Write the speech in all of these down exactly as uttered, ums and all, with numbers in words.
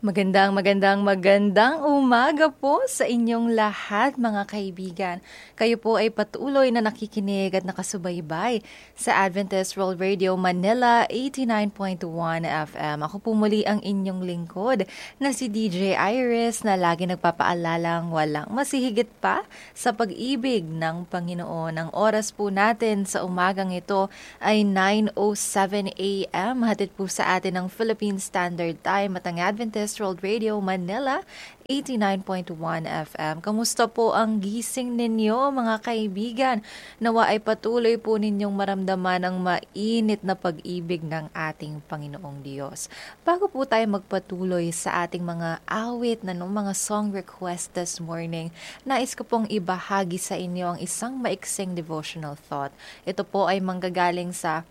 Magandang, magandang, magandang umaga po sa inyong lahat mga kaibigan. Kayo po ay patuloy na nakikinig at nakasubaybay sa Adventist World Radio Manila eighty-nine point one F M. Ako po muli ang inyong lingkod na si D J Iris na lagi nagpapaalalang walang masihigit pa sa pag-ibig ng Panginoon. Ang oras po natin sa umagang ito ay nine oh seven A M. Hatid po sa atin ng Philippine Standard Time at ang Adventist World Radio Manila eighty-nine point one F M. Kamusta po ang gising ninyo mga kaibigan? Nawa ay patuloy po ninyong maramdaman ang mainit na pag-ibig ng ating Panginoong Diyos. Bago po tayo magpatuloy sa ating mga awit na nung mga song request this morning, nais ko pong ibahagi sa inyo ang isang maiksing devotional thought. Ito po ay manggagaling sa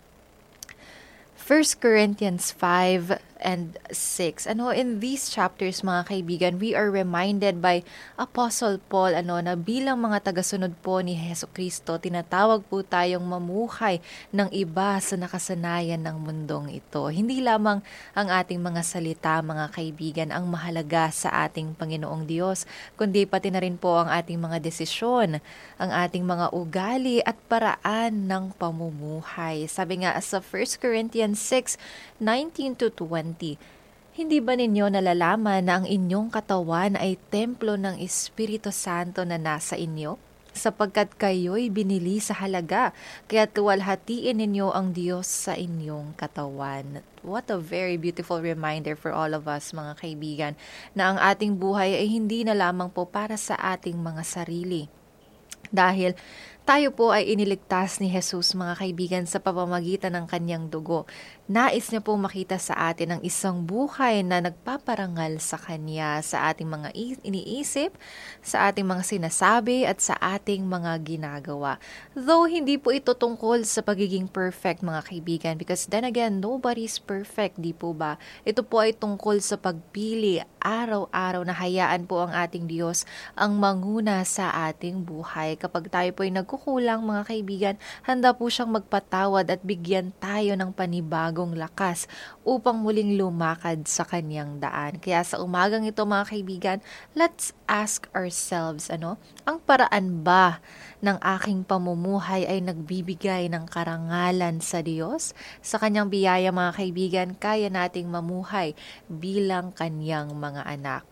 First Corinthians five and six. Ano, in these chapters mga kaibigan, we are reminded by Apostle Paul ano na bilang mga tagasunod po ni Hesukristo, tinatawag po tayong mamuhay ng iba sa nakasanayan ng mundong ito. Hindi lamang ang ating mga salita mga kaibigan ang mahalaga sa ating Panginoong Diyos, kundi pati na rin po ang ating mga desisyon, ang ating mga ugali at paraan ng pamumuhay. Sabi nga sa First Corinthians six nineteen to twenty, hindi ba ninyo nalalaman na ang inyong katawan ay templo ng Espiritu Santo na nasa inyo? Sapagkat kayo'y binili sa halaga, kaya tuwalhatiin ninyo ang Diyos sa inyong katawan. What a very beautiful reminder for all of us mga kaibigan, na ang ating buhay ay hindi na lamang po para sa ating mga sarili. Dahil tayo po ay iniligtas ni Jesus mga kaibigan sa pamamagitan ng kanyang dugo. Nais niya po makita sa atin ang isang buhay na nagpaparangal sa kanya, sa ating mga iniisip, sa ating mga sinasabi at sa ating mga ginagawa. Though hindi po ito tungkol sa pagiging perfect mga kaibigan, because then again, nobody's perfect, di po ba? Ito po ay tungkol sa pagpili araw-araw na hayaan po ang ating Diyos ang manguna sa ating buhay. Kapag tayo po ay nagkukulang mga kaibigan, handa po siyang magpatawad at bigyan tayo ng panibagong lakas upang muling lumakad sa kanyang daan. Kaya sa umagang ito mga kaibigan, let's ask ourselves, ano, ang paraan ba ng aking pamumuhay ay nagbibigay ng karangalan sa Diyos? Sa kanyang biyaya mga kaibigan, kaya nating mamuhay bilang kanyang mga anak.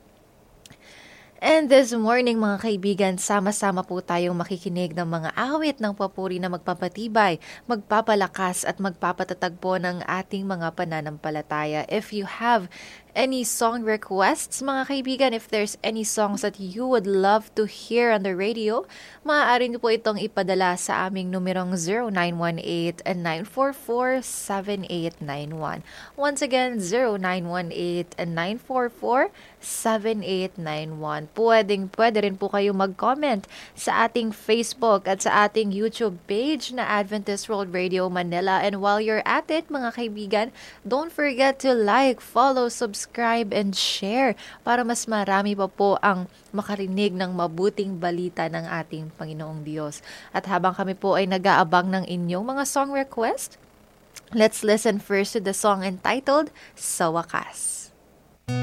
And this morning mga kaibigan, sama-sama po tayong makikinig ng mga awit ng papuri na magpapatibay, magpapalakas at magpapatatag po ng ating mga pananampalataya. If you have any song requests mga kaibigan, if there's any songs that you would love to hear on the radio, maaari niyo po itong ipadala sa aming numerong zero nine one eight nine four four seven eight nine one. Once again, zero nine one eight nine four four seven eight nine one. Pwedeng, pwede rin po kayo mag-comment sa ating Facebook at sa ating YouTube page na Adventist World Radio Manila. And while you're at it mga kaibigan, don't forget to like, follow, subscribe, subscribe and share para mas marami pa po ang makarinig ng mabuting balita ng ating Panginoong Diyos. At habang kami po ay nag-aabang ng inyong mga song request, let's listen first to the song entitled Sa Wakas.